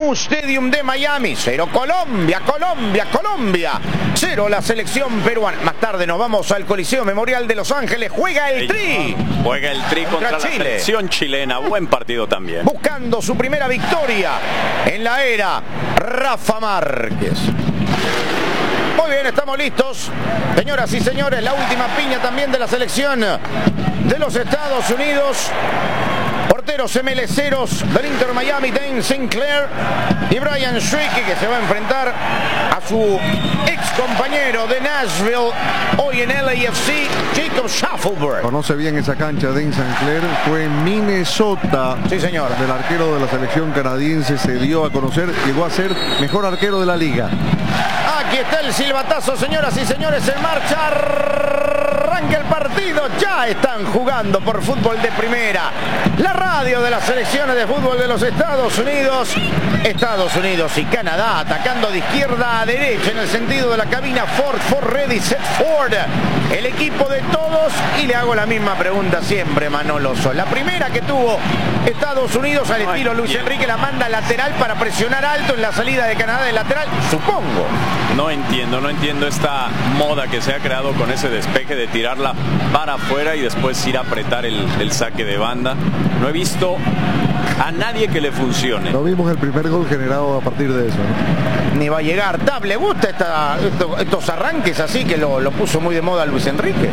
New Stadium de Miami. 0 Colombia, Colombia, Colombia. 0 la selección peruana. Más tarde nos vamos al Coliseo Memorial de Los Ángeles. Juega el Tri. Juega el Tri contra la selección chilena. Buen partido también. Buscando su primera victoria en la era Rafa Márquez. Muy bien, estamos listos. Señoras y señores, la última piña también de la selección de los Estados Unidos. Porteros MLCeros del Inter Miami, Dane Sinclair y Brian Schwicke, que se va a enfrentar a su ex compañero de Nashville, hoy en LAFC, Jacob Shaffelburg. Conoce bien esa cancha. Dane Sinclair fue en Minnesota. Sí, señor. Del arquero de la selección canadiense, se dio a conocer, llegó a ser mejor arquero de la liga. Aquí está el silbatazo, señoras y señores, en marcha. Arranca el partido, ya están jugando por fútbol de primera. La radio de las selecciones de fútbol de los Estados Unidos. Estados Unidos y Canadá atacando de izquierda a derecha en el sentido de la cabina. Ford ready, set Ford. El equipo de todos, y le hago la misma pregunta siempre, Manolo Sol. La primera que tuvo Estados Unidos al estilo Luis Enrique, la manda lateral para presionar alto en la salida de Canadá de lateral, supongo. No entiendo esta moda que se ha creado con ese despeje de tirarla para afuera y después ir a apretar el saque de banda. No he visto a nadie que le funcione. No vimos el primer gol generado a partir de eso, ¿no? Ni va a llegar. Tab, ¿le gusta estos arranques así que lo puso muy de moda Luis Enrique?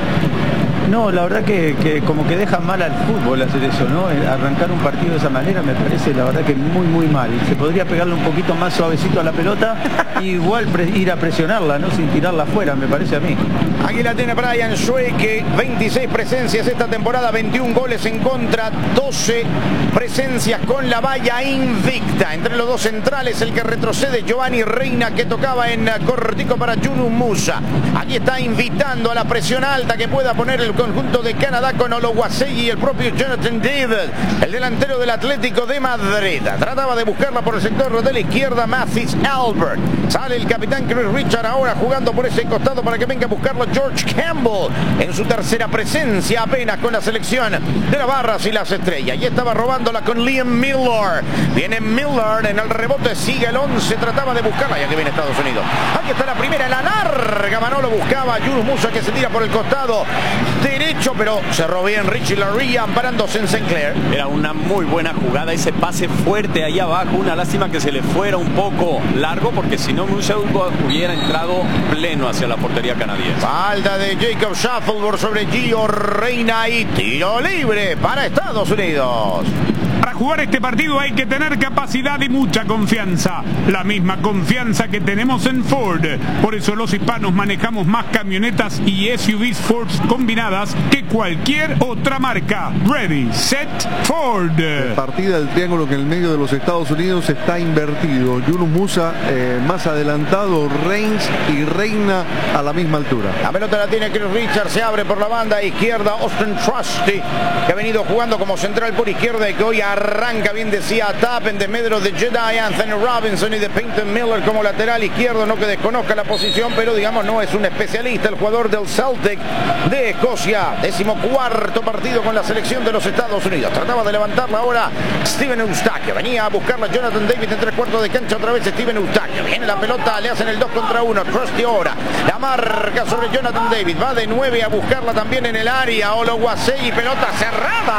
No, la verdad que como que deja mal al fútbol hacer eso, ¿no? Arrancar un partido de esa manera me parece la verdad que muy mal. Se podría pegarle un poquito más suavecito a la pelota y igual ir a presionarla, ¿no? Sin tirarla afuera, me parece a mí. Aquí la tiene Brian Schwicke, 26 presencias esta temporada, 21 goles en contra, 12 presencias con la valla invicta. Entre los dos centrales, el que retrocede, Giovanni Reina, que tocaba en cortico para Yunus Musa. Aquí está invitando a la presión alta que pueda poner el conjunto de Canadá con Oluwaseyi y el propio Jonathan David, el delantero del Atlético de Madrid. Trataba de buscarla por el sector de la izquierda, Mathis Albert. Sale el capitán Chris Richard ahora jugando por ese costado para que venga a buscarlo George Campbell en su tercera presencia apenas con la selección de las barras y las estrellas. Y estaba robándola con Liam Miller. Viene Miller en el rebote, sigue el 11, trataba de buscarla, ya que viene Estados Unidos. Aquí está la primera, la larga, Manolo buscaba Yunus Musa, que se tira por el costado derecho, pero cerró bien Richie Laryea amparándose en Sinclair. Era una muy buena jugada, ese pase fuerte ahí abajo. Una lástima que se le fuera un poco largo, porque si no Musa hubiera entrado pleno hacia la portería canadiense. Falta de Jacob Shaffelburg sobre Gio Reina y tiro libre para Estados Unidos. Para jugar este partido hay que tener capacidad y mucha confianza. La misma confianza que tenemos en Ford. Por eso los hispanos manejamos más camionetas y SUVs Ford combinadas que cualquier otra marca. Ready, set, Ford. Partida del triángulo que en el medio de los Estados Unidos está invertido. Yunus Musa más adelantado, Reigns y Reina a la misma altura. La pelota la tiene Chris Richard, se abre por la banda izquierda Austin Trusty, que ha venido jugando como central por izquierda y que hoy arranca bien, decía Tap, en desmedro de Jedi, Anthony Robinson y de Peyton Miller como lateral izquierdo. No que desconozca la posición, pero digamos no es un especialista el jugador del Celtic de Escocia. 14º partido con la selección de los Estados Unidos. Trataba de levantarla ahora Steven Eustáquio. Venía a buscarla Jonathan David en 3/4 de cancha, otra vez Steven Eustáquio. Viene la pelota, le hacen el 2 contra 1. Trusty ahora la marca sobre Jonathan David. Va de 9 a buscarla también en el área. Oluwaseyi, pelota cerrada.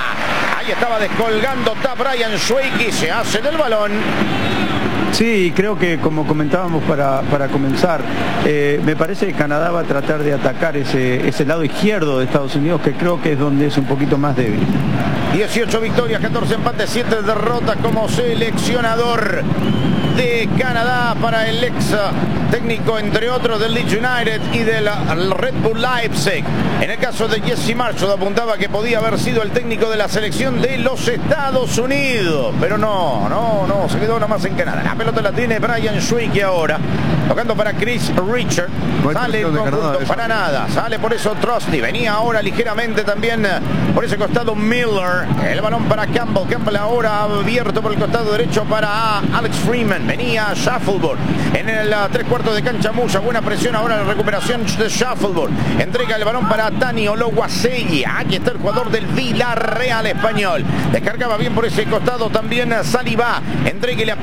Ahí estaba descolgando Tap Brian Schwicke y se hace del balón. Sí, creo que como comentábamos para comenzar, me parece que Canadá va a tratar de atacar ese lado izquierdo de Estados Unidos, que creo que es donde es un poquito más débil. 18 victorias, 14 empates, 7 derrotas como seleccionador de Canadá para el ex técnico, entre otros, del Leeds United y del Red Bull Leipzig. En el caso de Jesse Marshall apuntaba que podía haber sido el técnico de la selección de los Estados Unidos, pero no, se quedó nomás en Canadá. La pelota la tiene Brian Schwicke ahora, tocando para Chris Richard. No sale el conjunto para nada, sale por eso Trusty. Venía ahora ligeramente también por ese costado Miller. El balón para Campbell. Campbell ahora abierto por el costado derecho para Alex Freeman. Venía Shaffelburg en el 3/4 de cancha Musa. Buena presión ahora, la recuperación de Shaffelburg. Entrega el balón para Tani Oluwaseyi. Aquí está el jugador del Villarreal español. Descargaba bien por ese costado también Saliba. Entregue